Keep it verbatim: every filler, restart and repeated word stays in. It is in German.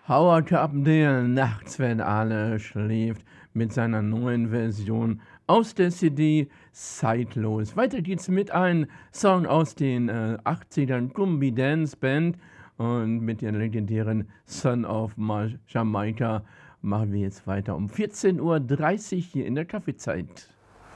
Howard Carpendale, nachts, wenn alle schläft, mit seiner neuen Version aus der C D Zeitlos. Weiter geht's mit einem Song aus den äh, achtzigern, Gumbi Dance Band, und mit den legendären Son of Ma- Jamaica machen wir jetzt weiter um vierzehn Uhr dreißig hier in der Kaffeezeit.